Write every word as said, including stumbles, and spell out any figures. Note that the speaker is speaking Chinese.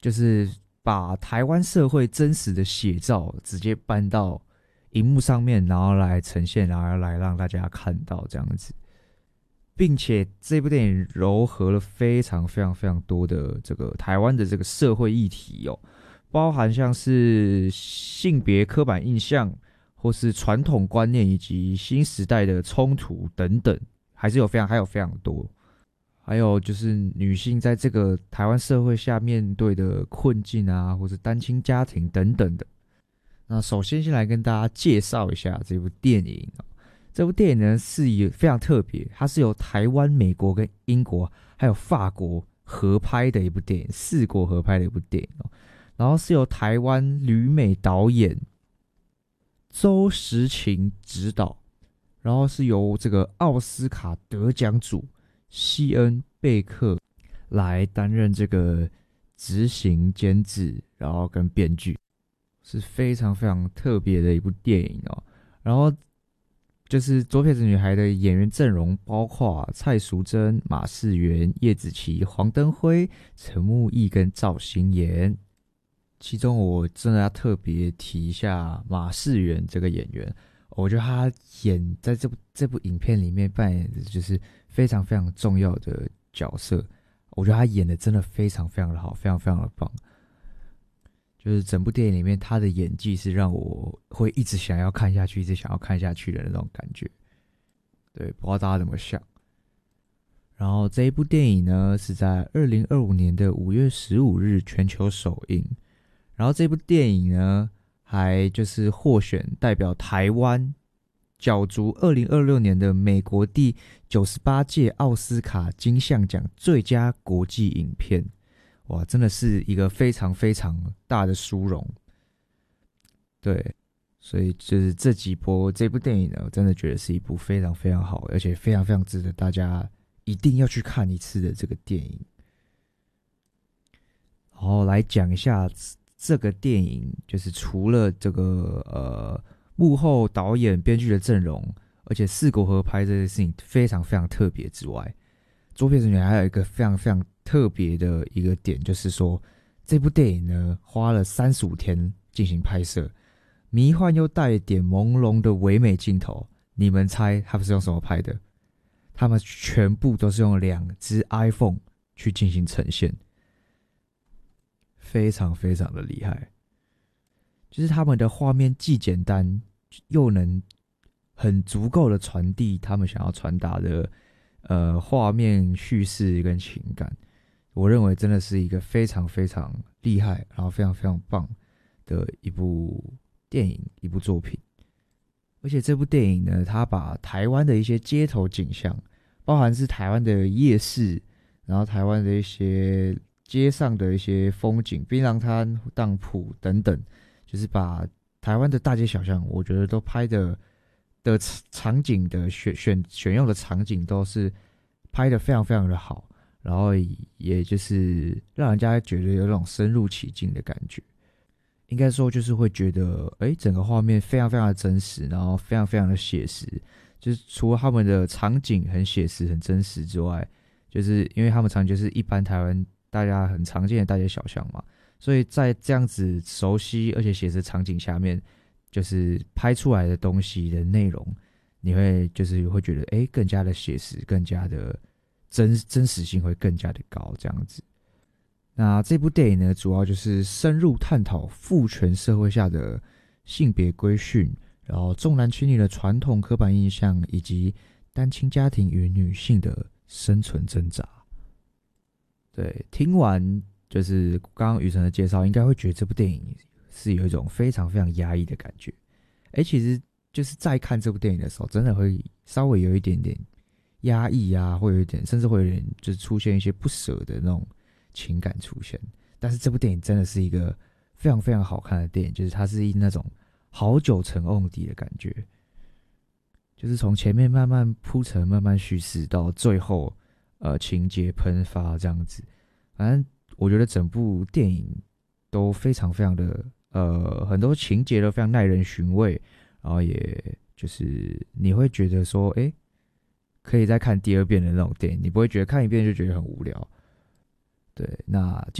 就是把台湾社会真实的写照直接搬到荧幕上面，然后来呈现，然后来让大家看到这样子。并且这部电影糅合了非常非常非常多的这个台湾的这个社会议题哦，包含像是性别刻板印象，或是传统观念以及新时代的冲突等等，还是有非常还有非常多。还有就是女性在这个台湾社会下面对的困境啊，或是单亲家庭等等的。那首先先来跟大家介绍一下这部电影。这部电影呢是非常特别，它是由台湾、美国跟英国还有法国合拍的一部电影，四国合拍的一部电影哦。然后是由台湾旅美导演周时勤执导，然后是由这个奥斯卡得奖主西恩贝克来担任这个执行监制，然后跟编剧，是非常非常特别的一部电影哦。然后就是左撇子女孩的演员阵容包括蔡淑臻、马世元、叶子琪、黄登辉、陈木易跟赵心妍。其中我真的要特别提一下马世元这个演员，我觉得他演在这部这部影片里面扮演的就是非常非常重要的角色，我觉得他演的真的非常非常的好，非常非常的棒。就是整部电影里面他的演技是让我会一直想要看下去，一直想要看下去的那种感觉。对，不知道大家怎么想。然后这一部电影呢是在二零二五年的五月十五日全球首映。然后这部电影呢还就是获选代表台湾角逐二零二六年的美国第九十八届奥斯卡金像奖最佳国际影片。哇，真的是一个非常非常大的殊荣。对，所以就是这几波这部电影呢，我真的觉得是一部非常非常好，而且非常非常值得大家一定要去看一次的这个电影。然后来讲一下这个电影，就是除了这个呃幕后导演、编剧的阵容，而且四国合拍这件事情非常非常特别之外，左撇子女孩还有一个非常非常特别的一个点，就是说这部电影呢花了三十五天进行拍摄，迷幻又带点朦胧的唯美镜头。你们猜他们是用什么拍的？他们全部都是用两只 iPhone 去进行呈现，非常非常的厉害。就是他们的画面既简单，又能很足够的传递他们想要传达的呃画面叙事跟情感。我认为真的是一个非常非常厉害，然后非常非常棒的一部电影，一部作品。而且这部电影呢，它把台湾的一些街头景象，包含是台湾的夜市，然后台湾的一些街上的一些风景，槟榔摊、当铺等等，就是把台湾的大街小巷，我觉得都拍的的场景的选选选用的场景都是拍的非常非常的好。然后也就是让人家觉得有那种深入其境的感觉，应该说就是会觉得，哎，整个画面非常非常的真实，然后非常非常的写实。就是除了他们的场景很写实、很真实之外，就是因为他们场景就是一般台湾大家很常见的大街小巷嘛，所以在这样子熟悉而且写实的场景下面，就是拍出来的东西的内容，你会就是会觉得，哎，更加的写实，更加的真真实性会更加的高，这样子。那这部电影呢，主要就是深入探讨父权社会下的性别规训，然后重男轻女的传统刻板印象，以及单亲家庭与女性的生存挣扎。对，听完就是刚刚雨辰的介绍，应该会觉得这部电影是有一种非常非常压抑的感觉。哎，其实就是在看这部电影的时候，真的会稍微有一点点压抑啊，会有一点，甚至会有点就是出现一些不舍的那种情感出现。但是这部电影真的是一个非常非常好看的电影，就是它是那种好久成瓮底的感觉，就是从前面慢慢铺陈、慢慢叙事到最后，呃，情节喷发这样子。反正我觉得整部电影都非常非常的，呃，很多情节都非常耐人寻味，然后也就是你会觉得说，哎，可以再看第二遍的那种电影，你不会觉得看一遍就觉得很无聊。对，那